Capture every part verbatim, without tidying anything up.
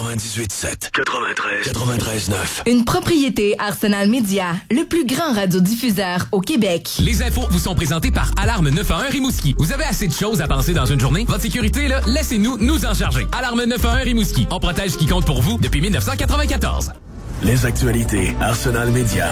quatre-vingt-dix-huit sept, quatre-vingt-treize, quatre-vingt-treize neuf. Une propriété Arsenal Média, le plus grand radiodiffuseur au Québec. Les infos vous sont présentées par Alarme neuf un un Rimouski. Vous avez assez de choses à penser dans une journée? Votre sécurité, là, laissez-nous nous en charger. Alarme neuf un un Rimouski. On protège ce qui compte pour vous depuis dix-neuf cent quatre-vingt-quatorze. Les actualités Arsenal Média.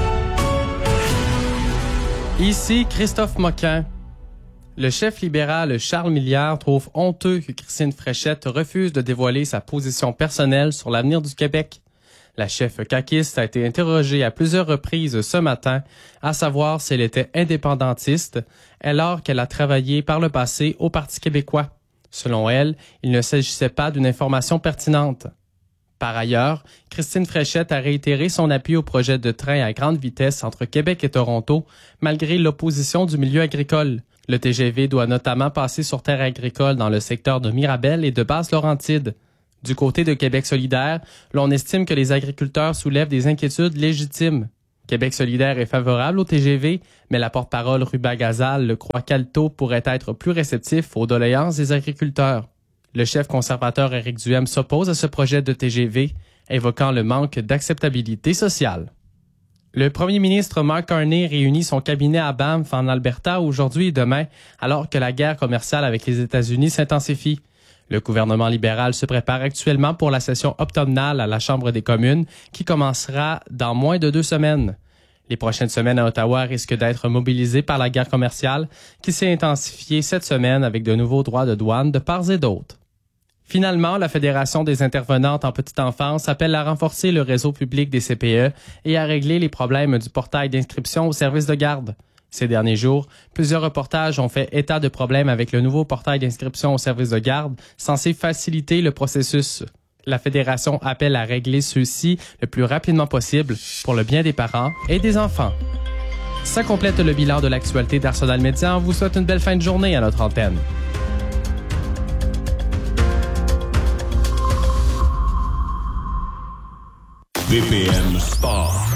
Ici Christophe Moquin. Le chef libéral Charles Milliard trouve honteux que Christine Fréchette refuse de dévoiler sa position personnelle sur l'avenir du Québec. La chef caquiste a été interrogée à plusieurs reprises ce matin, à savoir si elle était indépendantiste, alors qu'elle a travaillé par le passé au Parti québécois. Selon elle, il ne s'agissait pas d'une information pertinente. Par ailleurs, Christine Fréchette a réitéré son appui au projet de train à grande vitesse entre Québec et Toronto, malgré l'opposition du milieu agricole. Le T G V doit notamment passer sur terre agricole dans le secteur de Mirabel et de Basse-Laurentide. Du côté de Québec solidaire, l'on estime que les agriculteurs soulèvent des inquiétudes légitimes. Québec solidaire est favorable au T G V, mais la porte-parole Ruba Gazal le croit qu'Alto pourrait être plus réceptif aux doléances des agriculteurs. Le chef conservateur Éric Duhem s'oppose à ce projet de T G V, évoquant le manque d'acceptabilité sociale. Le premier ministre Mark Carney réunit son cabinet à Banff en Alberta aujourd'hui et demain, alors que la guerre commerciale avec les États-Unis s'intensifie. Le gouvernement libéral se prépare actuellement pour la session automnale à la Chambre des communes, qui commencera dans moins de deux semaines. Les prochaines semaines à Ottawa risquent d'être mobilisées par la guerre commerciale, qui s'est intensifiée cette semaine avec de nouveaux droits de douane de part et d'autre. Finalement, la Fédération des intervenantes en petite enfance appelle à renforcer le réseau public des C P E et à régler les problèmes du portail d'inscription au service de garde. Ces derniers jours, plusieurs reportages ont fait état de problèmes avec le nouveau portail d'inscription au service de garde, censé faciliter le processus. La Fédération appelle à régler ceux-ci le plus rapidement possible pour le bien des parents et des enfants. Ça complète le bilan de l'actualité d'Arsenal Média. On vous souhaite une belle fin de journée à notre antenne. B P M Sport.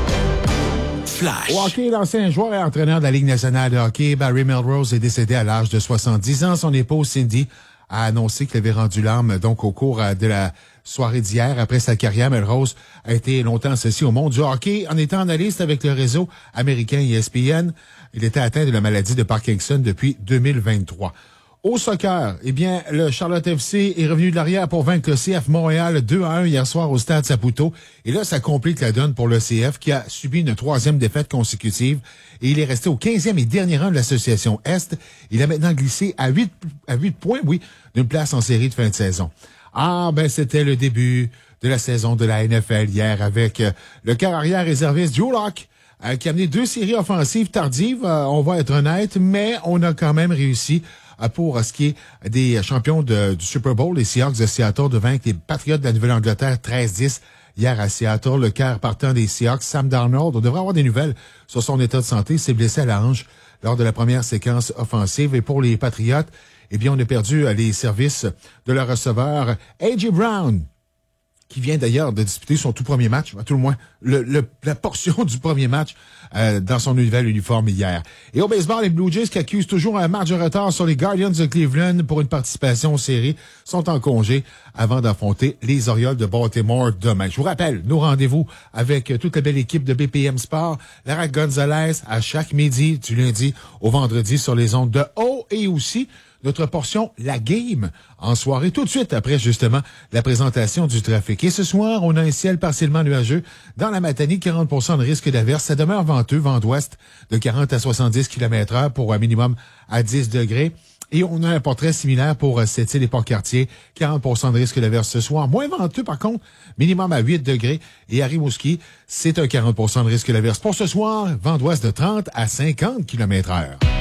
Flash. Au hockey, l'ancien joueur et entraîneur de la Ligue nationale de hockey, Barry Melrose, est décédé à l'âge de soixante-dix ans. Son épouse, Cindy, a annoncé qu'il avait rendu l'âme donc au cours de la soirée d'hier. Après sa carrière, Melrose a été longtemps associé au monde du hockey en étant analyste avec le réseau américain E S P N. Il était atteint de la maladie de Parkinson depuis deux mille vingt-trois. Au soccer, eh bien, le Charlotte F C est revenu de l'arrière pour vaincre le C F Montréal deux à un hier soir au Stade Saputo. Et là, ça complique la donne pour le C F qui a subi une troisième défaite consécutive. Et il est resté au quinzième et dernier rang de l'association Est. Il a maintenant glissé à huit, à huit points, oui, d'une place en série de fin de saison. Ah, ben, c'était le début de la saison de la N F L hier avec euh, le quart arrière réserviste Drew Lock, euh, qui a amené deux séries offensives tardives, euh, on va être honnête, mais on a quand même réussi pour ce qui est des champions de, du Super Bowl, les Seahawks de Seattle, de vaincre les Patriots de la Nouvelle-Angleterre treize dix hier à Seattle. Le quart partant des Seahawks, Sam Darnold, on devrait avoir des nouvelles sur son état de santé. Il s'est blessé à la hanche lors de la première séquence offensive. Et pour les Patriots, eh bien, on a perdu les services de leur receveur A J Brown, qui vient d'ailleurs de disputer son tout premier match, à tout le moins le, le, la portion du premier match euh, dans son nouvel uniforme hier. Et au baseball, les Blue Jays qui accusent toujours un match de retard sur les Guardians de Cleveland pour une participation aux séries sont en congé avant d'affronter les Orioles de Baltimore demain. Je vous rappelle, nos rendez-vous avec toute la belle équipe de B P M Sport, Lara Gonzalez à chaque midi du lundi au vendredi sur les ondes de haut et aussi notre portion La Game en soirée, tout de suite après, justement, la présentation du trafic. Et ce soir, on a un ciel partiellement nuageux. Dans la Matanie, quarante pour cent de risque d'averse. Ça demeure venteux, vent d'ouest de quarante à soixante-dix kilomètres heure pour un minimum à dix degrés. Et on a un portrait similaire pour Sept-Îles et Port-Cartier. quarante pour cent de risque d'averse ce soir. Moins venteux, par contre, minimum à huit degrés. Et à Rimouski, c'est un quarante pour cent de risque d'averse. Pour ce soir, vent d'ouest de trente à cinquante kilomètres heure.